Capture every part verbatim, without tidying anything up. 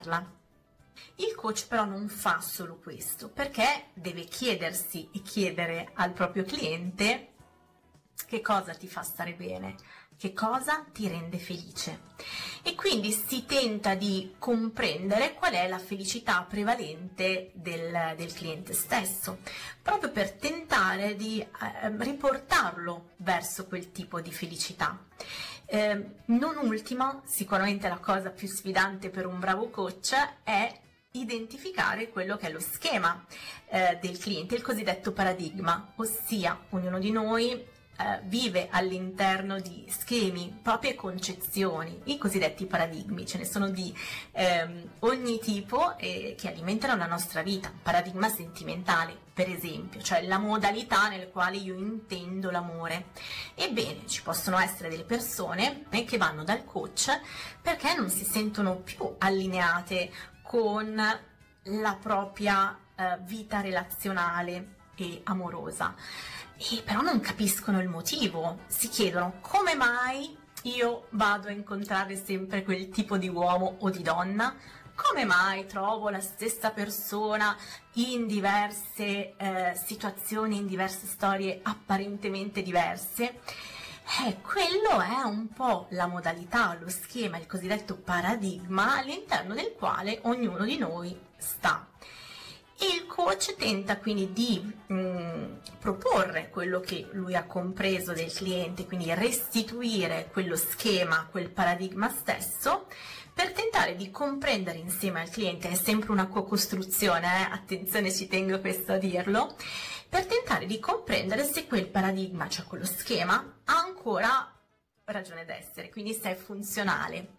Il coach però non fa solo questo, perché deve chiedersi e chiedere al proprio cliente che cosa ti fa stare bene, che cosa ti rende felice. E quindi si tenta di comprendere qual è la felicità prevalente del, del cliente stesso, proprio per tentare di eh, riportarlo verso quel tipo di felicità. Eh, non ultima, sicuramente la cosa più sfidante per un bravo coach è identificare quello che è lo schema eh, del cliente, il cosiddetto paradigma, ossia ognuno di noi eh, vive all'interno di schemi, proprie concezioni, i cosiddetti paradigmi. Ce ne sono di ehm, ogni tipo eh, che alimentano la nostra vita. Paradigma sentimentale, per esempio, cioè la modalità nel quale io intendo l'amore. Ebbene, ci possono essere delle persone eh, che vanno dal coach perché non si sentono più allineate con la propria eh, vita relazionale e amorosa, e però non capiscono il motivo. Si chiedono: come mai io vado a incontrare sempre quel tipo di uomo o di donna? Come mai trovo la stessa persona in diverse eh, situazioni, in diverse storie apparentemente diverse? Eh, quello è un po' la modalità, lo schema, il cosiddetto paradigma all'interno del quale ognuno di noi sta. E il coach tenta quindi di mh, proporre quello che lui ha compreso del cliente, quindi restituire quello schema, quel paradigma stesso, per tentare di comprendere insieme al cliente. È sempre una co-costruzione, eh? Attenzione, ci tengo questo a dirlo, per tentare di comprendere se quel paradigma, cioè quello schema, ha ancora ragione d'essere, quindi se è funzionale.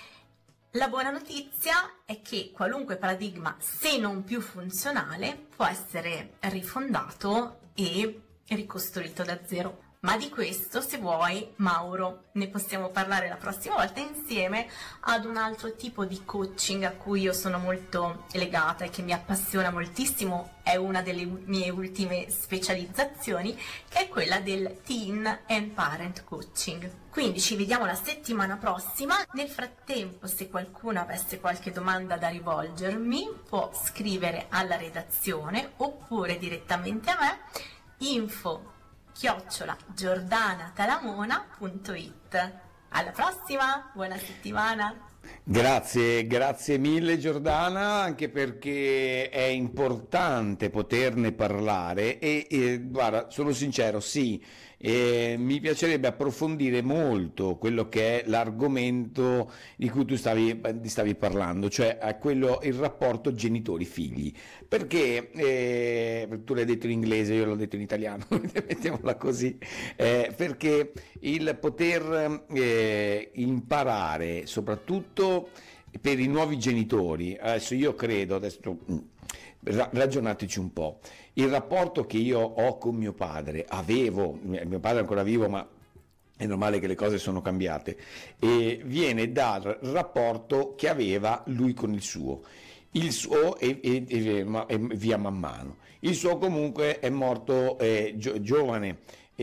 La buona notizia è che qualunque paradigma, se non più funzionale, può essere rifondato e ricostruito da zero. Ma di questo, se vuoi, Mauro, ne possiamo parlare la prossima volta insieme ad un altro tipo di coaching a cui io sono molto legata e che mi appassiona moltissimo. È una delle mie ultime specializzazioni, che è quella del Teen and Parent Coaching. Quindi ci vediamo la settimana prossima. Nel frattempo, se qualcuno avesse qualche domanda da rivolgermi, può scrivere alla redazione oppure direttamente a me, info chiocciola giordanatalamona punto it. Alla prossima, buona settimana. Grazie, grazie mille Giordana, anche perché è importante poterne parlare e, e guarda, sono sincero, sì, eh, mi piacerebbe approfondire molto quello che è l'argomento di cui tu stavi, stavi parlando, cioè a quello, il rapporto genitori-figli, perché eh, tu l'hai detto in inglese, io l'ho detto in italiano, mettiamola così, eh, perché il poter eh, imparare, soprattutto per i nuovi genitori, adesso io credo, adesso ragionateci un po', il rapporto che io ho con mio padre, avevo, mio padre è ancora vivo ma è normale che le cose sono cambiate, e viene dal rapporto che aveva lui con il suo. Il suo è, è, è, è via man mano, il suo comunque è morto eh, gio, giovane,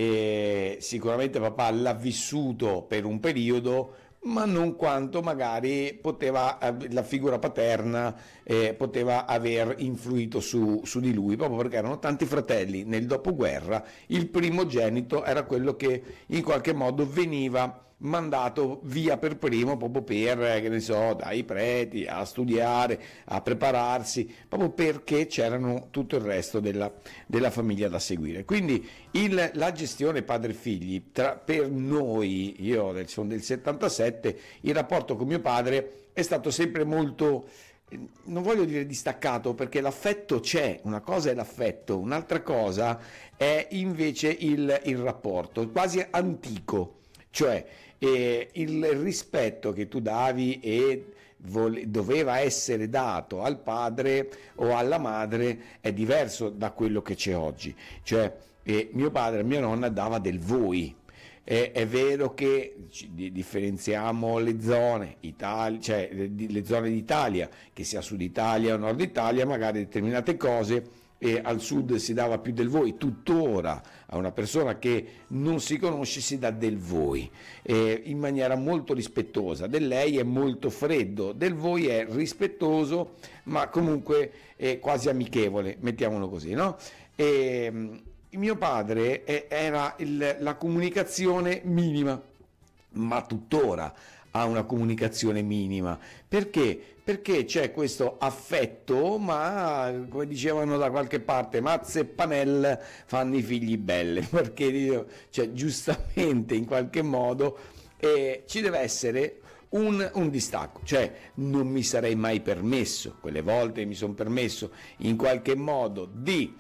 e sicuramente papà l'ha vissuto per un periodo, ma non quanto magari poteva la figura paterna eh, poteva aver influito su, su di lui, proprio perché erano tanti fratelli. Nel dopoguerra il primogenito era quello che in qualche modo veniva mandato via per primo, proprio per, che ne so, dai preti a studiare, a prepararsi, proprio perché c'erano tutto il resto della, della famiglia da seguire. Quindi il, la gestione padre-figli, tra, per noi, io sono del settantasette, il rapporto con mio padre è stato sempre molto, non voglio dire distaccato, perché l'affetto c'è, una cosa è l'affetto, un'altra cosa è invece il, il rapporto, quasi antico. Cioè eh, il rispetto che tu davi e vole- doveva essere dato al padre o alla madre è diverso da quello che c'è oggi. Cioè eh, mio padre e mia nonna dava del voi. Eh, è vero che ci differenziamo le zone, Italia, cioè le zone d'Italia, che sia Sud Italia o Nord Italia, magari determinate cose e al sud si dava più del voi, tuttora a una persona che non si conosce si dà del voi, eh, in maniera molto rispettosa. Del lei è molto freddo, del voi è rispettoso ma comunque è quasi amichevole, mettiamolo così, no? E, mio padre eh, era il, la comunicazione minima, ma tuttora ha una comunicazione minima. Perché? Perché c'è questo affetto, ma come dicevano da qualche parte, mazze e panel fanno i figli belle, perché cioè, giustamente in qualche modo eh, ci deve essere un, un distacco, cioè non mi sarei mai permesso, quelle volte mi sono permesso in qualche modo di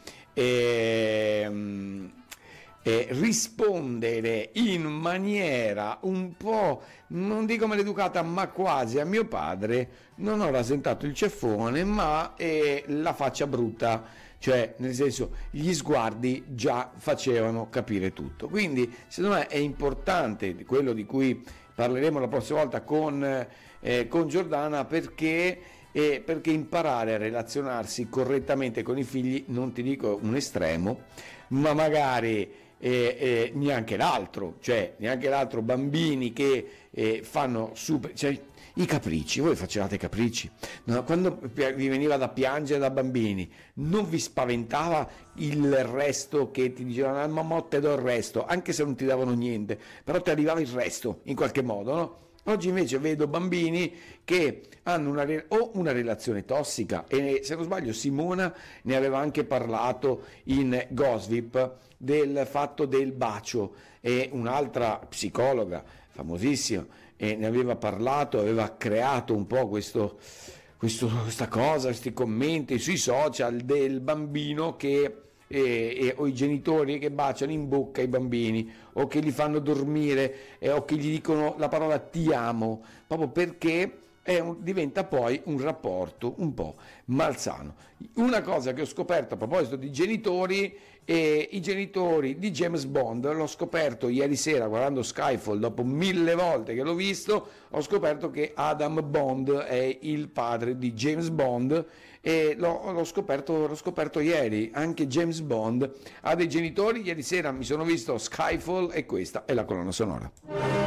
ehm, Eh, rispondere in maniera un po', non dico maleducata, ma quasi a mio padre. Non ho rasentato il ceffone, ma eh, la faccia brutta, cioè nel senso gli sguardi già facevano capire tutto. Quindi secondo me è importante quello di cui parleremo la prossima volta con, eh, con Giordana, perché eh, perché imparare a relazionarsi correttamente con i figli, non ti dico un estremo, ma magari E, e neanche l'altro, cioè neanche l'altro, bambini che eh, fanno super, cioè, i capricci. Voi facevate capricci? No, quando vi veniva da piangere da bambini, non vi spaventava il resto che ti dicevano ah, mamma te do il resto, anche se non ti davano niente, però ti arrivava il resto in qualche modo, no? Oggi invece vedo bambini che hanno una, o una relazione tossica, e se non sbaglio Simona ne aveva anche parlato in Gossip del fatto del bacio, e un'altra psicologa famosissima e ne aveva parlato, aveva creato un po' questo, questo, questa cosa, questi commenti sui social del bambino che E, e, o i genitori che baciano in bocca i bambini, o che li fanno dormire, eh, o che gli dicono la parola ti amo, proprio perché è un, diventa poi un rapporto un po' malsano. Una cosa che ho scoperto a proposito di genitori, eh, i genitori di James Bond, l'ho scoperto ieri sera guardando Skyfall, dopo mille volte che l'ho visto, ho scoperto che Adam Bond è il padre di James Bond, e l'ho, l'ho, scoperto, l'ho scoperto ieri. Anche James Bond ha dei genitori. Ieri sera mi sono visto Skyfall e questa è la colonna sonora.